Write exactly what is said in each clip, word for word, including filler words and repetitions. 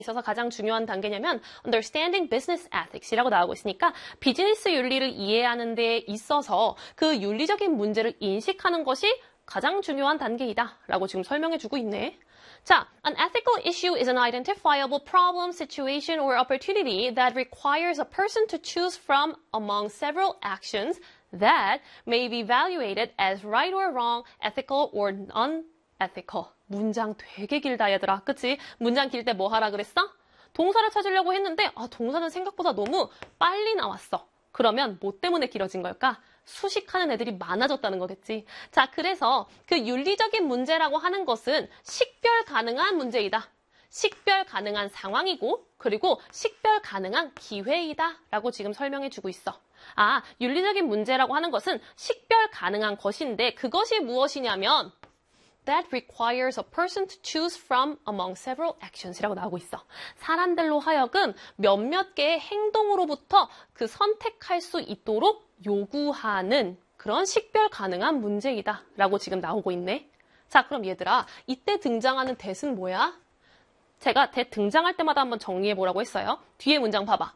있어서 가장 중요한 단계냐면 understanding business ethics이라고 나오고 있으니까 비즈니스 윤리를 이해하는 데 있어서 그 윤리적인 문제를 인식하는 것이 가장 중요한 단계이다 라고 지금 설명해주고 있네. 자, an ethical issue is an identifiable problem, situation, or opportunity that requires a person to choose from among several actions that may be evaluated as right or wrong, ethical or unethical. 문장 되게 길다 얘들아. 그치? 문장 길 때 뭐 하라 그랬어? 동사를 찾으려고 했는데 아, 동사는 생각보다 너무 빨리 나왔어. 그러면 뭐 때문에 길어진 걸까? 수식하는 애들이 많아졌다는 거겠지. 자, 그래서 그 윤리적인 문제라고 하는 것은 식별 가능한 문제이다. 식별 가능한 상황이고 그리고 식별 가능한 기회이다 라고 지금 설명해주고 있어. 아, 윤리적인 문제라고 하는 것은 식별 가능한 것인데 그것이 무엇이냐면 that requires a person to choose from among several actions이라고 나오고 있어. 사람들로 하여금 몇몇 개의 행동으로부터 그 선택할 수 있도록 요구하는 그런 식별 가능한 문제이다 라고 지금 나오고 있네. 자, 그럼 얘들아, 이때 등장하는 that은 뭐야? 제가 that 등장할 때마다 한번 정리해보라고 했어요. 뒤에 문장 봐봐.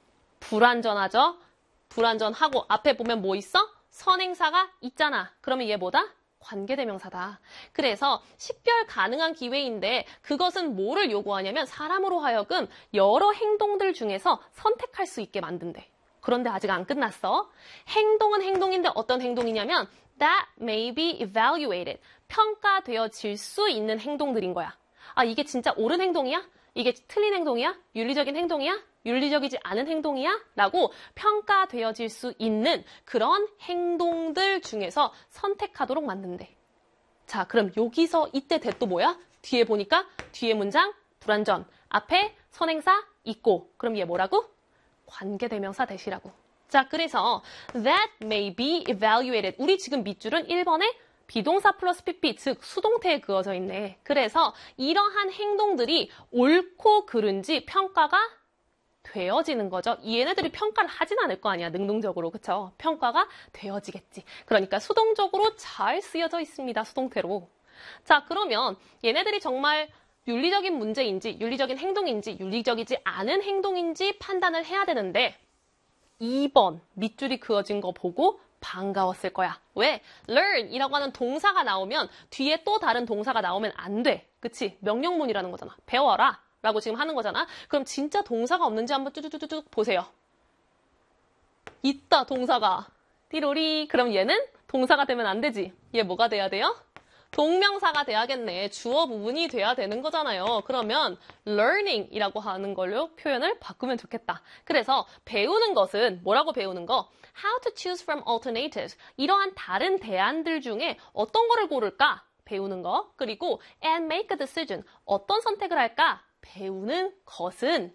불완전하죠? 불완전하고 앞에 보면 뭐 있어? 선행사가 있잖아. 그러면 얘 뭐다? 관계대명사다. 그래서 식별 가능한 기회인데 그것은 뭐를 요구하냐면 사람으로 하여금 여러 행동들 중에서 선택할 수 있게 만든대. 그런데 아직 안 끝났어. 행동은 행동인데 어떤 행동이냐면 that may be evaluated. 평가되어질 수 있는 행동들인 거야. 아, 이게 진짜 옳은 행동이야? 이게 틀린 행동이야? 윤리적인 행동이야? 윤리적이지 않은 행동이야? 라고 평가되어질 수 있는 그런 행동들 중에서 선택하도록 만든대. 자, 그럼 여기서 이때 that도 뭐야? 뒤에 보니까 뒤에 문장 불완전, 앞에 선행사 있고 그럼 얘 뭐라고? 관계대명사 that이라고. 자, 그래서 that may be evaluated. 우리 지금 밑줄은 일 번에 비동사 플러스 pp, 즉 수동태에 그어져 있네. 그래서 이러한 행동들이 옳고 그른지 평가가 되어지는 거죠. 얘네들이 평가를 하진 않을 거 아니야. 능동적으로. 그쵸? 평가가 되어지겠지. 그러니까 수동적으로 잘 쓰여져 있습니다. 수동태로. 자, 그러면 얘네들이 정말 윤리적인 문제인지 윤리적인 행동인지 윤리적이지 않은 행동인지 판단을 해야 되는데 이 번 밑줄이 그어진 거 보고 반가웠을 거야. 왜? learn 이라고 하는 동사가 나오면 뒤에 또 다른 동사가 나오면 안 돼. 그치? 명령문이라는 거잖아. 배워라 라고 지금 하는 거잖아. 그럼 진짜 동사가 없는지 한번 쭈쭈쭈쭈 보세요. 있다, 동사가. 띠로리. 그럼 얘는 동사가 되면 안 되지. 얘 뭐가 돼야 돼요? 동명사가 돼야겠네. 주어 부분이 돼야 되는 거잖아요. 그러면 learning 이라고 하는 걸로 표현을 바꾸면 좋겠다. 그래서 배우는 것은 뭐라고 배우는 거? How to choose from alternatives. 이러한 다른 대안들 중에 어떤 거를 고를까? 배우는 거. 그리고 and make a decision. 어떤 선택을 할까? 배우는 것은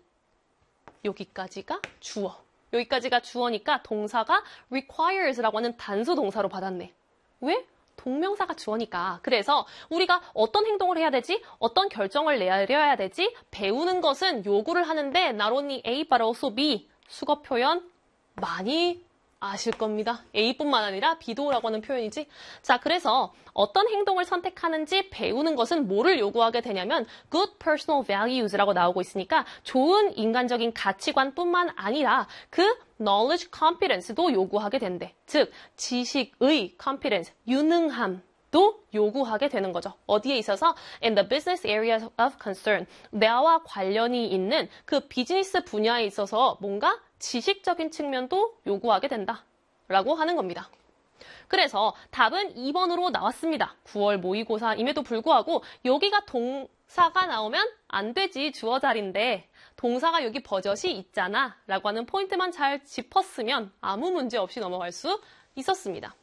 여기까지가 주어. 여기까지가 주어니까 동사가 requires라고 하는 단수 동사로 받았네. 왜? 동명사가 주어니까. 그래서 우리가 어떤 행동을 해야 되지? 어떤 결정을 내려야 되지? 배우는 것은 요구를 하는데 not only A but also B. 수거 표현 많이 아실 겁니다. A뿐만 아니라 B도라고 하는 표현이지. 자, 그래서 어떤 행동을 선택하는지 배우는 것은 뭐를 요구하게 되냐면 good personal values라고 나오고 있으니까 좋은 인간적인 가치관뿐만 아니라 그 knowledge competence도 요구하게 된대. 즉, 지식의 competence, 유능함도 요구하게 되는 거죠. 어디에 있어서? In the business area of concern. 나와 관련이 있는 그 비즈니스 분야에 있어서 뭔가 지식적인 측면도 요구하게 된다 라고 하는 겁니다. 그래서 답은 이 번으로 나왔습니다. 구월 모의고사임에도 불구하고 여기가 동사가 나오면 안 되지. 주어 자리인데 동사가 여기 버젓이 있잖아 라고 하는 포인트만 잘 짚었으면 아무 문제 없이 넘어갈 수 있었습니다.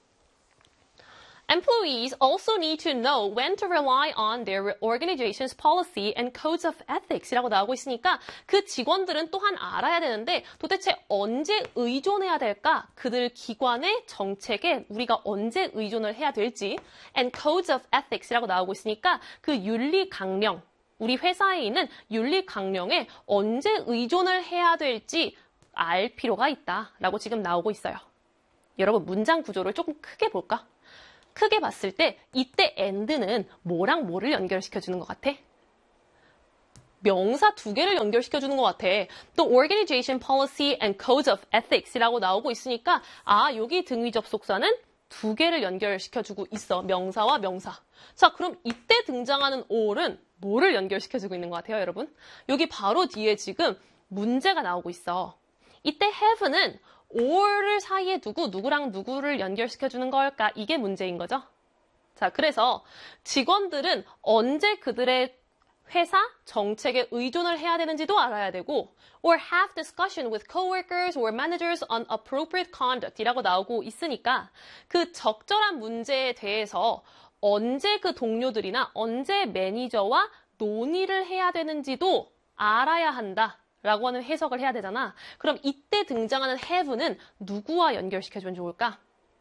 Employees also need to know when to rely on their organization's policy and codes of ethics이라고 나오고 있으니까 그 직원들은 또한 알아야 되는데 도대체 언제 의존해야 될까? 그들 기관의 정책에 우리가 언제 의존을 해야 될지 and codes of ethics이라고 나오고 있으니까 그 윤리 강령, 우리 회사에 있는 윤리 강령에 언제 의존을 해야 될지 알 필요가 있다라고 지금 나오고 있어요. 여러분 문장 구조를 조금 크게 볼까? 크게 봤을 때 이때 and는 뭐랑 뭐를 연결시켜주는 것 같아? 명사 두 개를 연결시켜주는 것 같아. 또 Organization Policy and Codes of Ethics이라고 나오고 있으니까 아, 여기 등위 접속사는 두 개를 연결시켜주고 있어. 명사와 명사. 자, 그럼 이때 등장하는 or은 뭐를 연결시켜주고 있는 것 같아요, 여러분? 여기 바로 뒤에 지금 문제가 나오고 있어. 이때 have는 or를 사이에 두고 누구랑 누구를 연결시켜주는 걸까? 이게 문제인 거죠. 자, 그래서 직원들은 언제 그들의 회사 정책에 의존을 해야 되는지도 알아야 되고 or have discussion with coworkers or managers on appropriate conduct 이라고 나오고 있으니까 그 적절한 문제에 대해서 언제 그 동료들이나 언제 매니저와 논의를 해야 되는지도 알아야 한다 라고 하는 해석을 해야 되잖아. 그럼 이때 등장하는 have는 누구와 연결시켜주면 좋을까?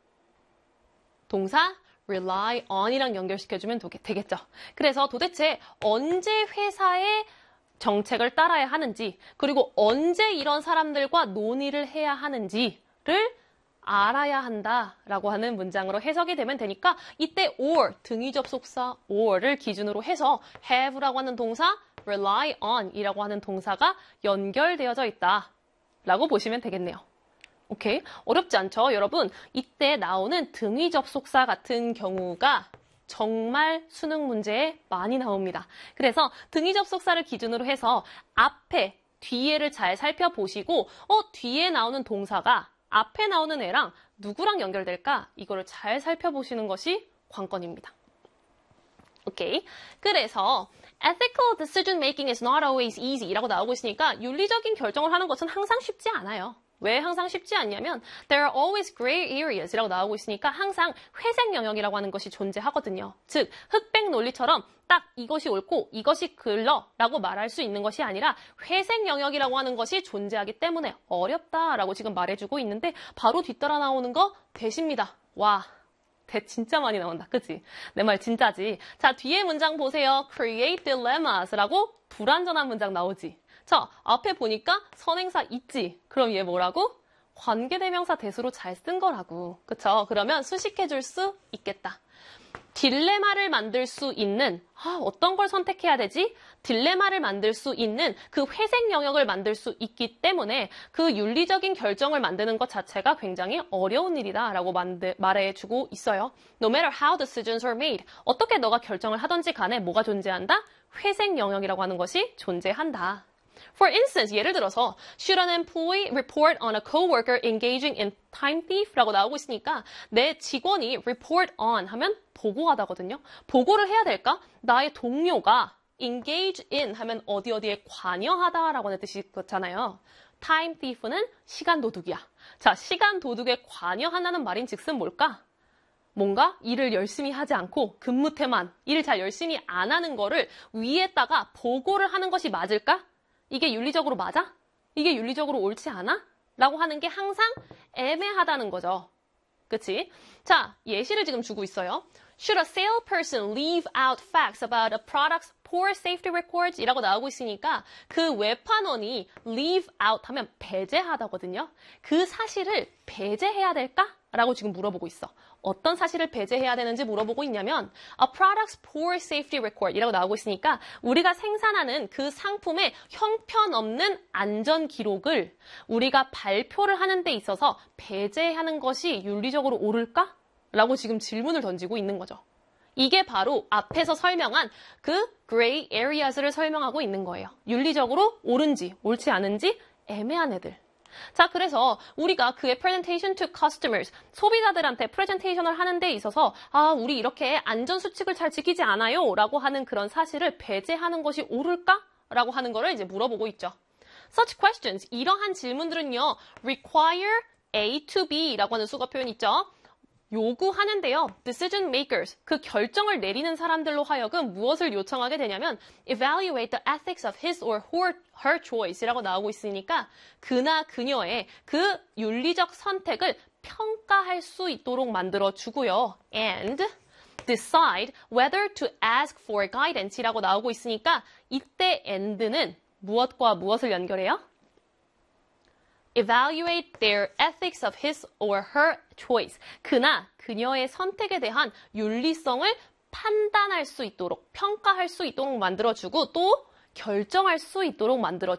동사 rely on이랑 연결시켜주면 되겠죠. 그래서 도대체 언제 회사의 정책을 따라야 하는지 그리고 언제 이런 사람들과 논의를 해야 하는지를 알아야 한다라고 하는 문장으로 해석이 되면 되니까 이때 or, 등위 접속사 or를 기준으로 해서 have라고 하는 동사, rely on 이라고 하는 동사가 연결되어져 있다라고 보시면 되겠네요. 오케이? 어렵지 않죠? 여러분, 이때 나오는 등위 접속사 같은 경우가 정말 수능 문제에 많이 나옵니다. 그래서 등위 접속사를 기준으로 해서 앞에, 뒤에를 잘 살펴보시고 어, 뒤에 나오는 동사가 앞에 나오는 애랑 누구랑 연결될까? 이거를 잘 살펴보시는 것이 관건입니다. 오케이? 그래서 ethical decision making is not always easy 이라고 나오고 있으니까 윤리적인 결정을 하는 것은 항상 쉽지 않아요. 왜 항상 쉽지 않냐면 there are always gray areas 이라고 나오고 있으니까 항상 회색 영역이라고 하는 것이 존재하거든요. 즉 흑백 논리처럼 딱 이것이 옳고 이것이 글러 라고 말할 수 있는 것이 아니라 회색 영역이라고 하는 것이 존재하기 때문에 어렵다라고 지금 말해주고 있는데 바로 뒤따라 나오는 거 대십니다. 와, 대 진짜 많이 나온다. 그치? 내 말 진짜지. 자, 뒤에 문장 보세요. create dilemmas라고 불완전한 문장 나오지. 자, 앞에 보니까 선행사 있지. 그럼 얘 뭐라고? 관계대명사 대수로 잘 쓴 거라고. 그쵸? 그러면 수식해 줄 수 있겠다. 딜레마를 만들 수 있는, 아, 어떤 걸 선택해야 되지? 딜레마를 만들 수 있는 그 회색 영역을 만들 수 있기 때문에 그 윤리적인 결정을 만드는 것 자체가 굉장히 어려운 일이다 라고 말해주고 있어요. No matter how decisions are made. 어떻게 너가 결정을 하든지 간에 뭐가 존재한다? 회색 영역이라고 하는 것이 존재한다. For instance, 예를 들어서 should an employee report on a coworker engaging in time thief? 라고 나오고 있으니까 내 직원이 report on 하면 보고하다거든요. 보고를 해야 될까? 나의 동료가 engage in 하면 어디 어디에 관여하다라고 하는 뜻이 있잖아요. time thief는 시간 도둑이야. 자, 시간 도둑에 관여한다는 말인 즉슨 뭘까? 뭔가 일을 열심히 하지 않고 근무태만 일을 잘 열심히 안 하는 거를 위에다가 보고를 하는 것이 맞을까? 이게 윤리적으로 맞아? 이게 윤리적으로 옳지 않아? 라고 하는 게 항상 애매하다는 거죠. 그치? 자, 예시를 지금 주고 있어요. Should a salesperson leave out facts about a product's poor safety records? 이라고 나오고 있으니까 그 외판원이 leave out 하면 배제하다거든요. 그 사실을 배제해야 될까? 라고 지금 물어보고 있어. 어떤 사실을 배제해야 되는지 물어보고 있냐면 A product's poor safety record 이라고 나오고 있으니까 우리가 생산하는 그 상품의 형편없는 안전 기록을 우리가 발표를 하는 데 있어서 배제하는 것이 윤리적으로 옳을까? 라고 지금 질문을 던지고 있는 거죠. 이게 바로 앞에서 설명한 그 gray areas를 설명하고 있는 거예요. 윤리적으로 옳은지 옳지 않은지 애매한 애들. 자, 그래서 우리가 그의 presentation to customers, 소비자들한테 프레젠테이션을 하는 데 있어서 아, 우리 이렇게 안전수칙을 잘 지키지 않아요 라고 하는 그런 사실을 배제하는 것이 옳을까? 라고 하는 거를 이제 물어보고 있죠. Such questions, 이러한 질문들은요, require A to B 라고 하는 수거 표현 있죠. 요구하는데요. Decision makers, 그 결정을 내리는 사람들로 하여금 무엇을 요청하게 되냐면 evaluate the ethics of his or her, her choice 이라고 나오고 있으니까 그나 그녀의 그 윤리적 선택을 평가할 수 있도록 만들어주고요. And decide whether to ask for guidance 이라고 나오고 있으니까 이때 and는 무엇과 무엇을 연결해요? Evaluate their ethics of his or her choice. 그나 그녀의 선택에 대한 윤리성을 판단할 수 있도록, 평가할 수 있도록 만들어주고 또 결정할 수 있도록 만들어